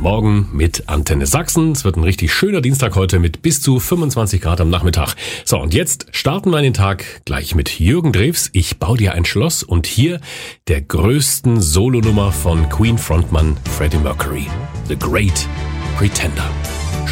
Morgen mit Antenne Sachsen. Es wird ein richtig schöner Dienstag heute mit bis zu 25 Grad am Nachmittag. So, und jetzt starten wir in den Tag gleich mit Jürgen Drews. Ich baue dir ein Schloss und hier der größten Solonummer von Queen-Frontmann Freddie Mercury. The Great Pretender.